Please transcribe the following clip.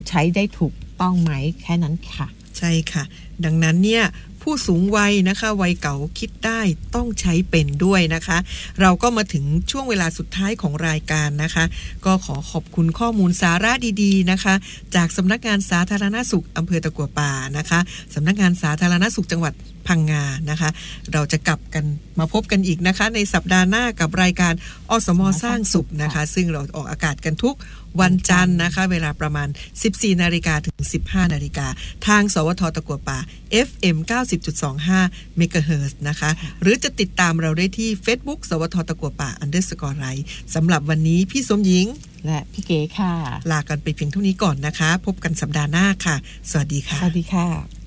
ใช้ได้ถูกต้องไหมแค่นั้นค่ะใช่ค่ะดังนั้นเนี่ยผู้สูงวัยนะคะวัยเก่าคิดได้ต้องใช้เป็นด้วยนะคะเราก็มาถึงช่วงเวลาสุดท้ายของรายการนะคะก็ขอขอบคุณข้อมูลสาระดีๆนะคะจากสำนักงานสาธารณสุขอำเภอตะกั่วป่านะคะสำนักงานสาธารณสุขจังหวัดพังงานะคะเราจะกลับกันมาพบกันอีกนะคะในสัปดาห์หน้ากับรายการอสม.สร้างสุขนะคะซึ่งเราออกอากาศกันทุกวันจันทร์นะคะเวลาประมาณ 14:00 นถึง 15:00 นทางสวท.ตะกั่วป่า FM 90.25 เมกะเฮิรตซ์นะคะหรือจะติดตามเราได้ที่ Facebook สวท.ตะกั่วป่า_right สำหรับวันนี้พี่สมหญิงและพี่เก๋ค่ะลากันไปเพียงเท่านี้ก่อนนะคะพบกันสัปดาห์หน้าค่ะสวัสดีค่ะสวัสดีค่ะ